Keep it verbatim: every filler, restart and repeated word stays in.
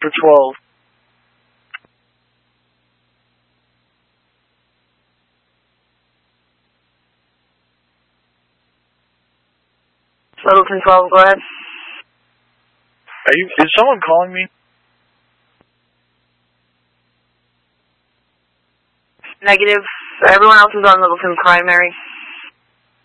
Sector twelve. Littleton twelve, go ahead. Are you, is someone calling me? Negative. Everyone else is on Littleton primary.